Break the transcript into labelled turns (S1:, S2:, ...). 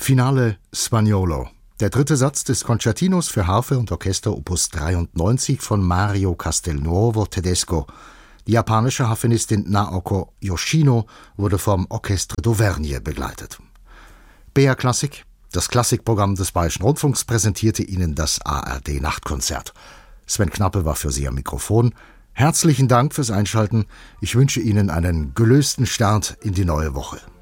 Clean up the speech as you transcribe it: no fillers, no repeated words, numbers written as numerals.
S1: Finale Spagnolo, der dritte Satz des Concertinos für Harfe und Orchester Opus 93 von Mario Castelnuovo Tedesco. Die japanische Harfenistin Naoko Yoshino wurde vom Orchestre d'Auvergne begleitet. BR Klassik, das Klassikprogramm des Bayerischen Rundfunks, präsentierte Ihnen das ARD-Nachtkonzert. Sven Knappe war für Sie am Mikrofon. Herzlichen Dank fürs Einschalten. Ich wünsche Ihnen einen gelösten Start in die neue Woche.